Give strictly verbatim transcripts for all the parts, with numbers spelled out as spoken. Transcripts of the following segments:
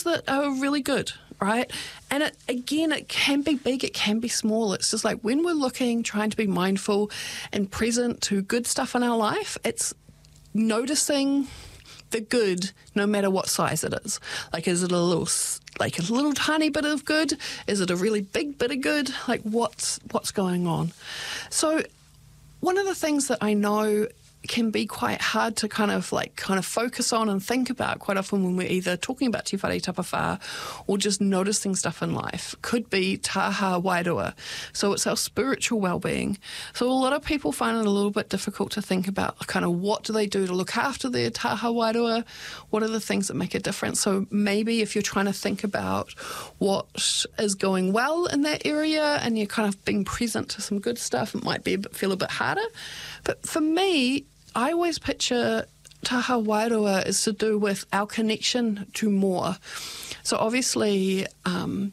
that are really good, right? And it, again, it can be big, it can be small. It's just like when we're looking, trying to be mindful and present to good stuff in our life, it's noticing the good no matter what size it is. Like, is it a little, like a little tiny bit of good? Is it a really big bit of good? Like, what's what's going on? So one of the things that I know can be quite hard to kind of like kind of focus on and think about quite often when we're either talking about Te Whare Tapawha or just noticing stuff in life could be taha wairua. So it's our spiritual well-being. So a lot of people find it a little bit difficult to think about kind of what do they do to look after their taha wairua? What are the things that make a difference? So maybe if you're trying to think about what is going well in that area and you're kind of being present to some good stuff, it might be a bit, feel a bit harder. But for me, I always picture taha wairua is to do with our connection to more. So obviously, um,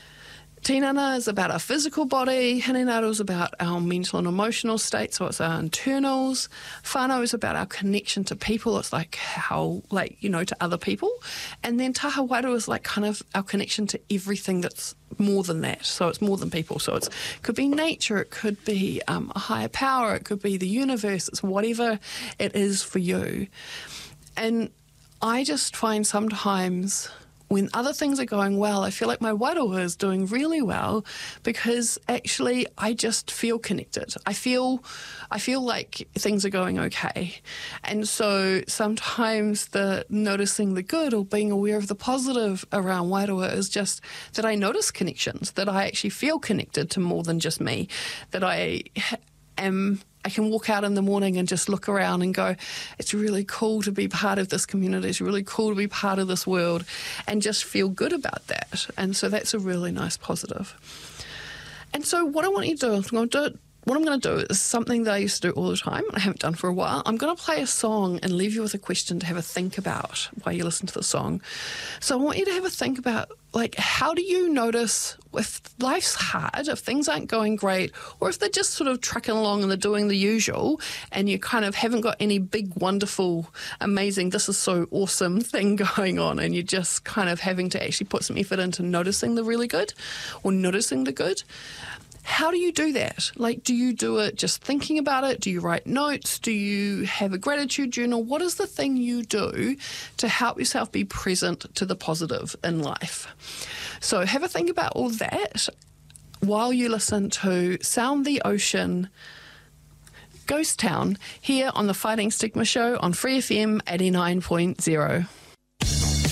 tinana is about our physical body, hinenaro is about our mental and emotional state, so it's our internals. Whānau is about our connection to people, it's like how, like, you know, to other people. And then taha wairua is like kind of our connection to everything that's more than that. So it's more than people. So it's, it could be nature, it could be um, a higher power, it could be the universe, it's whatever it is for you. And I just find sometimes when other things are going well, I feel like my wairua is doing really well because actually I just feel connected. I feel I feel like things are going okay. And so sometimes the noticing the good or being aware of the positive around wairua is just that I notice connections, that I actually feel connected to more than just me, that I am I can walk out in the morning and just look around and go, it's really cool to be part of this community. It's really cool to be part of this world and just feel good about that. And so that's a really nice positive. And so what I want you to do, I'm going to do it, what I'm going to do is something that I used to do all the time, and I haven't done for a while. I'm going to play a song and leave you with a question to have a think about while you listen to the song. So I want you to have a think about, like, how do you notice if life's hard, if things aren't going great, or if they're just sort of trucking along and they're doing the usual, and you kind of haven't got any big, wonderful, amazing, this is so awesome thing going on, and you're just kind of having to actually put some effort into noticing the really good or noticing the good. How do you do that? Like, do you do it just thinking about it? Do you write notes? Do you have a gratitude journal? What is the thing you do to help yourself be present to the positive in life? So have a think about all that while you listen to Sound the Ocean, Ghost Town, here on the Fighting Stigma Show on Free F M eighty-nine point zero.